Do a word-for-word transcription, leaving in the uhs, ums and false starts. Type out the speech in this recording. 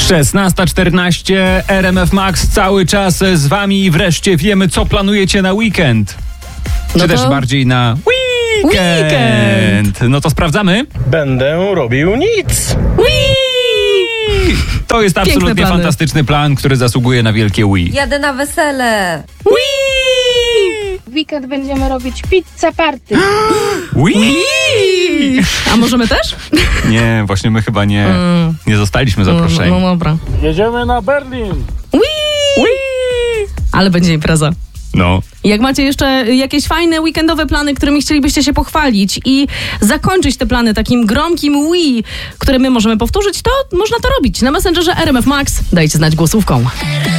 szesnasta czternaście, R M F Max cały czas z wami i wreszcie wiemy, co planujecie na weekend. Czy No to... też bardziej na weekend. weekend. No to sprawdzamy. Będę robił nic. Wii! To jest absolutnie fantastyczny plan, który zasługuje na wielkie Wii. Jadę na wesele. Wii! W weekend będziemy robić pizza party. Wii! A możemy też? Nie, właśnie my chyba nie, Mm. nie zostaliśmy zaproszeni. No, no dobra. Jedziemy na Berlin. Wii! Ale będzie impreza. No. Jak macie jeszcze jakieś fajne weekendowe plany, którymi chcielibyście się pochwalić i zakończyć te plany takim gromkim Wii, które my możemy powtórzyć, to można to robić. Na Messengerze R M F Max dajcie znać głosówką.